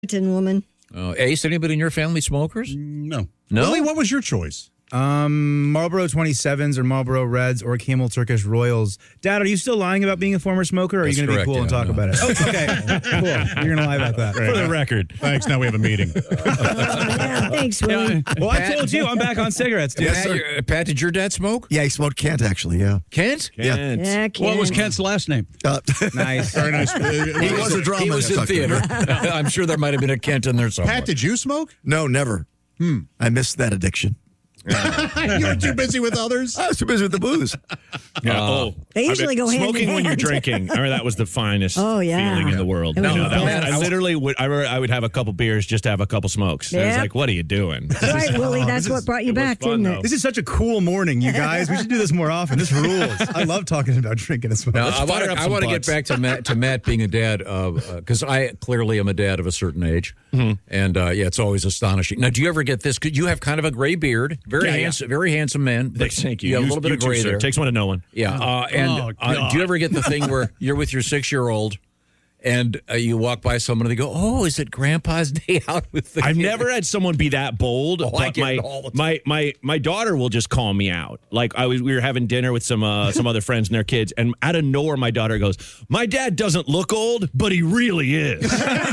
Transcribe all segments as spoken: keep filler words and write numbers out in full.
woman. Uh, Ace, anybody in your family smokers? No. No? Willie, what was your choice? Um, Marlboro twenty-sevens or Marlboro Reds or Camel Turkish Royals. Dad, are you still lying about being a former smoker, or are That's you going to be correct, cool yeah, and talk no. about it? Oh, okay. Cool. You're going to lie about that. For the record. Thanks. Now we have a meeting. Yeah, thanks, Willie. Well, I told you I'm back on cigarettes, dude. Pat, your- Pat, did your dad smoke? Yeah, he smoked Kent, actually, yeah. Kent? Yeah. Kent. Yeah, What was Ken. Kent's last name? Uh, Nice. Very nice. he was a drama. He was in theater. I'm sure there might have been a Kent in there somewhere. Pat, did you smoke? No, never. Hmm. I missed that addiction. You were too busy with others? I was too busy with the booze. Yeah. oh, They usually I mean, go hand in smoking when you're hand. drinking. I remember that was the finest Oh, yeah. feeling in the world. It was No, the that was, best. I literally would. I, remember I would have a couple beers just to have a couple smokes. I was Yep. like, "What are you doing?" That's right, Willie. That's this what is- brought you it was back, fun, didn't though. it? This is such a cool morning, you guys. We should do this more often. This rules. I love talking about drinking and smoking. Now, I want fire to up I some want to get butts. back to Matt, to Matt being a dad, because I clearly am a dad of a certain age. Mm-hmm. And, uh, yeah, it's always astonishing. Now, do you ever get this? Could you have kind of a gray beard? Very Yeah, yeah. handsome, very handsome man. but Thank you. You have a You- little bit you of too, gray sir. there. Takes one to know one. Yeah. Uh, and Oh, uh, God. do you ever get the thing where you're with your six-year-old and uh, you walk by someone and they go, "Oh, is it Grandpa's day out with the I've kid?" never had someone be that bold, Oh, I but get my, it all the time. my my my daughter will just call me out. Like I was, we were having dinner with some uh, some other friends and their kids, and out of nowhere, my daughter goes, "My dad doesn't look old, but he really is."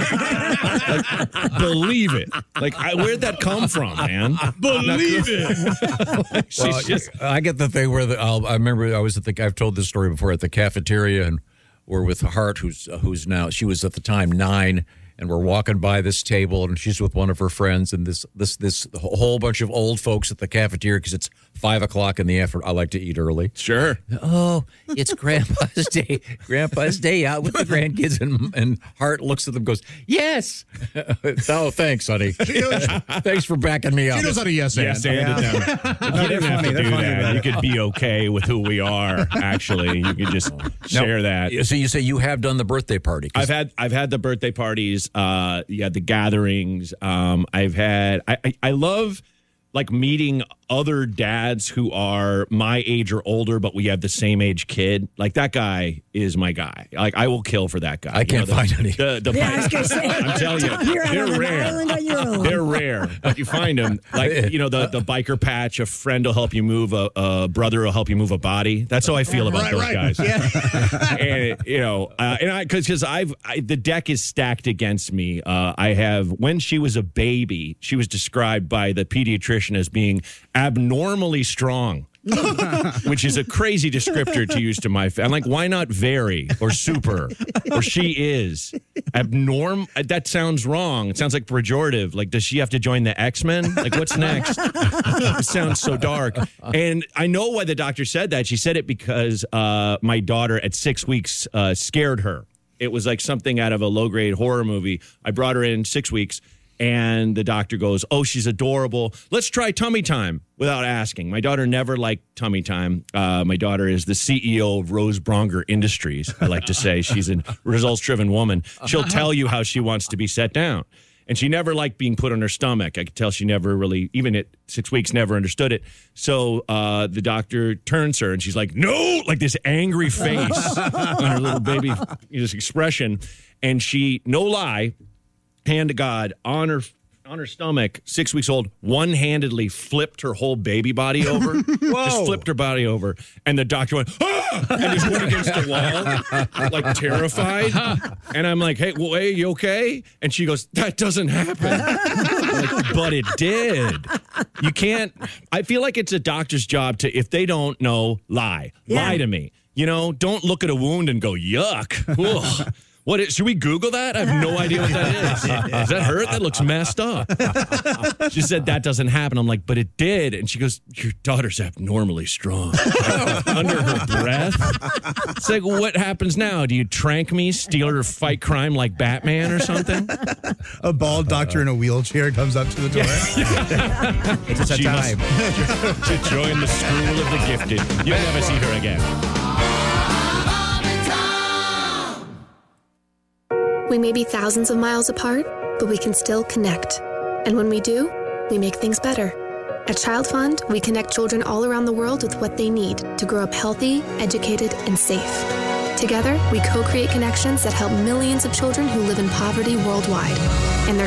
Like, believe it. Like, I, where'd that come from, man? Believe it. She's Well, just. I get the thing where the, I'll, I remember I was at the. I've told this story before at the cafeteria, and we're with Hart, who's uh, who's now she was at the time nine, and we're walking by this table, and she's with one of her friends, and this this this whole bunch of old folks at the cafeteria because it's five o'clock in the afternoon. I like to eat early. Sure. Oh, it's Grandpa's day. Grandpa's day out with the grandkids, and and Hart looks at them, and goes, "Yes." Oh, thanks, honey. Thanks for backing me up. She knows how to yes and. Yes, and it down. You didn't have to do that. You could be okay with who we are. Actually, you could just share that. So you say you have done the birthday party? 'Cause I've had I've had the birthday parties, uh, yeah, the gatherings. Um, I've had I, I I love like meeting other dads who are my age or older, but we have the same age kid. Like that guy is my guy. Like I will kill for that guy. I You can't know, the, find any. The, the Yeah, I was gonna say. I'm telling you, You're out they're on an rare. island on your own. They're rare, but you find them. Like, you know, the, the biker patch, a friend will help you move, a, a brother will help you move a body. That's how I feel about Right, those right. guys. Yeah. And, you know, uh, and I, cause, cause I've, I, the deck is stacked against me. Uh, I have, when she was a baby, she was described by the pediatrician as being abnormally strong. Which is a crazy descriptor to use to my family. I'm like, why not very or super or she is abnorm? That sounds wrong. It sounds like pejorative. Like, does she have to join the X-Men? Like, what's next? It sounds so dark. And I know why the doctor said that. She said it because uh, my daughter at six weeks uh, scared her. It was like something out of a low-grade horror movie. I brought her in six weeks. And the doctor goes, "Oh, she's adorable. Let's try tummy time," without asking. My daughter never liked tummy time. Uh, my daughter is the C E O of Rose Bronger Industries. I like to say she's a results-driven woman. She'll tell you how she wants to be set down. And she never liked being put on her stomach. I could tell she never really, even at six weeks, never understood it. So uh, the doctor turns her and she's like, "No," like this angry face on her little baby, this expression. And she, no lie, hand to God, on her on her stomach, six weeks old, one-handedly flipped her whole baby body over. Just flipped her body over. And the doctor went, "Ah!" and just went against the wall, like terrified. And I'm like, "Hey, well, hey, you okay?" And she goes, "That doesn't happen." I'm like, but it did. You can't, I feel like it's a doctor's job to, if they don't know, lie. Yeah. Lie to me. You know, don't look at a wound and go, "Yuck." Ugh. What is, should we Google that? I have no idea what that is. Does that hurt? That looks messed up. She said that doesn't happen. I'm like, but it did. And she goes, "Your daughter's abnormally strong." Under her breath. It's like, what happens now? Do you trank me, steal her, fight crime like Batman or something? A bald doctor in a wheelchair comes up to the door. It's just a She must- time. To join the school of the gifted. You'll never see her again. We may be thousands of miles apart, but we can still connect. And when we do, we make things better. At Child Fund, we connect children all around the world with what they need to grow up healthy, educated, and safe. Together, we co-create connections that help millions of children who live in poverty worldwide. And their